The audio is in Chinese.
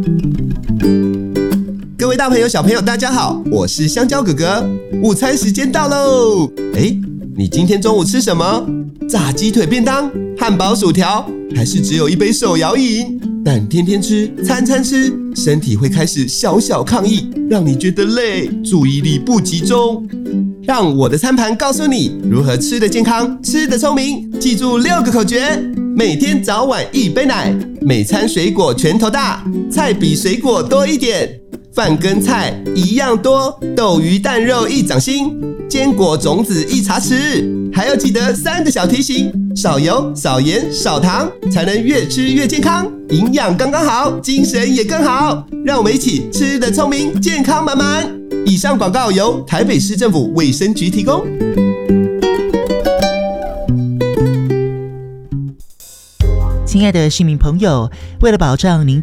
各位大朋友小朋友大家好，我是香蕉哥哥，午餐时间到喽。你今天中午吃什么？炸鸡腿便当、汉堡薯条，还是只有一杯手摇饮？但天天吃，餐餐吃，身体会开始小小抗议，让你觉得累，注意力不集中。让我的餐盘告诉你如何吃得健康，吃得聪明。记住6个口诀：每天早晚1杯奶，每餐水果拳头大，菜比水果多一点，饭跟菜一样多，豆鱼蛋肉1掌心，坚果种子1茶匙。还要记得3个小提醒：少油、少盐、少糖，才能越吃越健康，营养刚刚好，精神也更好。让我们一起吃得聪明，健康满满。以上广告由台北市政府卫生局提供。 亲爱的市民朋友，为了保障您